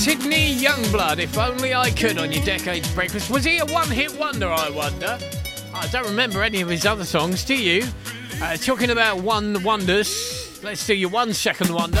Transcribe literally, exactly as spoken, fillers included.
Sydney Youngblood, If Only I Could, on your Decades Breakfast. Was he a one-hit wonder, I wonder? I don't remember any of his other songs, do you? Uh, talking about one wonders, let's do your one second wonder.